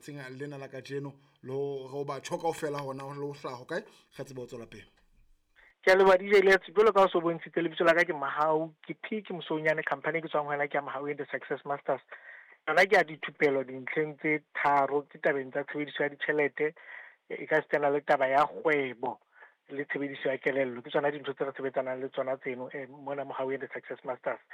letsatsing lena la kajeno le go ba tshoka o fela hona le o hlago kae ga tsebe o tswela pele. Ke a leba DJ Let's bolo ka so bontshitse lebitso la ka ke Mahau ke P ke Mosonyane company ke tswang hona ke Mahau and the Success Masters ana ke a dithupelo dintlheng tse tharo ke tabeng tsa tshebediso ya ditjhelete e ka stena le taba ya kgwebo le tshebediso ya kelello ke tsona dintho tse re sebetsanang le tsona tseno mona Mahau and the Success Masters.